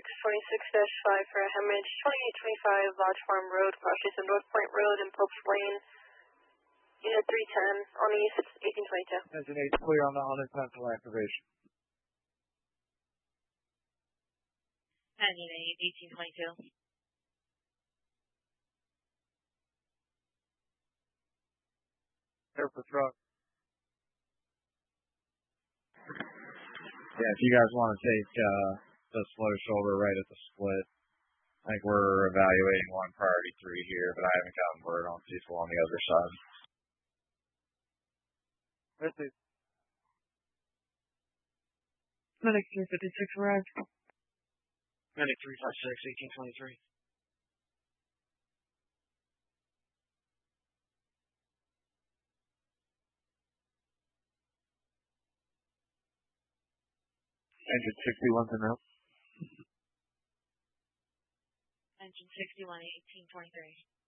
26-5 for a hemorrhage, 2825 Lodge Farm Road, crosses in North Point Road and Pope's Lane. Unit 310 on east, 1822. Engine 8 clear on the unintentful activation. Engine 8, 1822. Air for truck. Yeah, if you guys want to take the slow shoulder right at the split, I think we're evaluating 1 priority 3 here, but I haven't gotten word on people on the other side. Medic 356 arrived. Medic 356, 1823. Engine 61 to now. Engine 61, 1823.